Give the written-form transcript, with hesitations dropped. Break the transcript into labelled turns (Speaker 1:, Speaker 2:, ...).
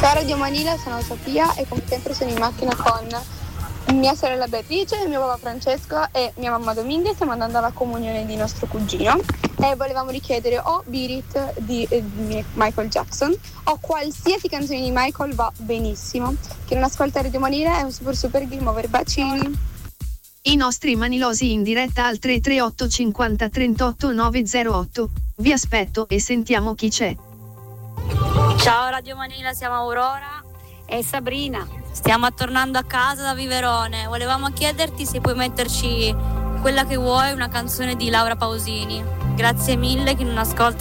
Speaker 1: Ciao Radio Manila, sono Sofia e come sempre sono in macchina con mia sorella Beatrice, mio papà Francesco e mia mamma Dominga e stiamo andando alla comunione di nostro cugino e volevamo richiedere o Beat It di Michael Jackson o qualsiasi canzone di Michael va benissimo. Chi non ascolta Radio Manila è un super game over, bacini.
Speaker 2: I nostri manilosi in diretta al 338 50 38 908. Vi aspetto e sentiamo chi c'è.
Speaker 3: Ciao Radio Manila, siamo Aurora
Speaker 4: e Sabrina.
Speaker 3: Stiamo tornando a casa da Viverone. Volevamo chiederti se puoi metterci quella che vuoi, una canzone di Laura Pausini. Grazie mille, chi non ascolta